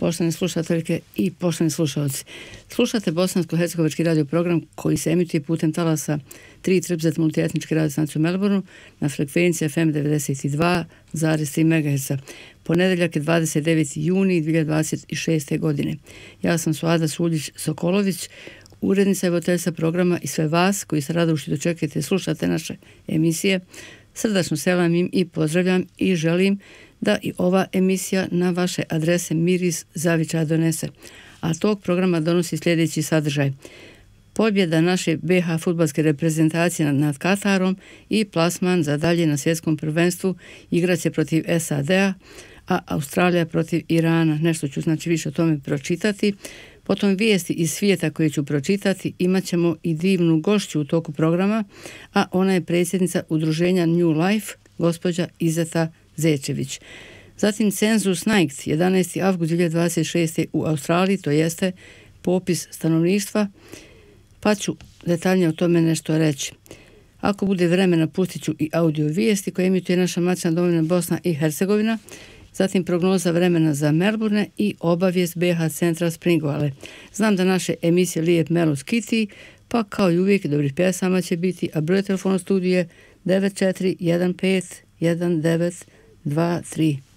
Poštovane slušateljke i poštovani slušalci. Slušate bosansko-hercegovački radio program koji se emituje putem talasa 3 multietnički radio stanicu u Melbourneu na frekvenciji FM 92,3 MHz. Ponedeljak je 29. juni 2026. godine. Ja sam Suada Suljić-Sokolović, urednica i voditeljica programa i sve vas koji se radošću dočekate i slušate naše emisije. Srdačno selamim i pozdravljam i želim da i ova emisija na vaše adrese miris zavičaja donese. A tog programa donosi sljedeći sadržaj. Pobjeda naše BH fudbalske reprezentacije nad Katarom i plasman za dalje na svjetskom prvenstvu igraće protiv SAD-a, a Australija protiv Irana. Nešto ću više o tome pročitati. Potom vijesti iz svijeta koje ću pročitati. Imat ćemo i divnu gošću u toku programa, a ona je predsjednica udruženja New Life, gospođa Izeta Zečević. Zatim cenzus Night, 11. avgust 2026. u Australiji, to jeste popis stanovništva, pa ću detaljnije o tome nešto reći. Ako bude vremena, pustit ću i audio vijesti koje emituje naša matična domovina Bosna i Hercegovina, zatim prognoza vremena za Melbourne i obavijest BH centra Springvale. Znam da naše emisije lijep Melo skiti, pa kao i uvijek dobrih pjesama će biti, a broj telefona studije 9415 1923.